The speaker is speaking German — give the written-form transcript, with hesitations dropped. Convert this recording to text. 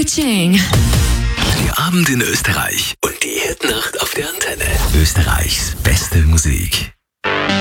Ching. Der Abend in Österreich und die Hitnacht auf der Antenne. Österreichs beste Musik.